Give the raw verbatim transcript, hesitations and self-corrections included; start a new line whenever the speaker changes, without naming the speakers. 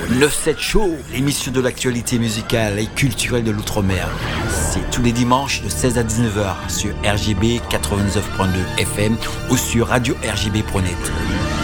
neuf sept Show, l'émission de l'actualité musicale et culturelle de l'Outre-mer. C'est tous les dimanches de seize à dix-neuf heures sur R G B quatre-vingt-dix-neuf point deux F M ou sur radio R G B point net.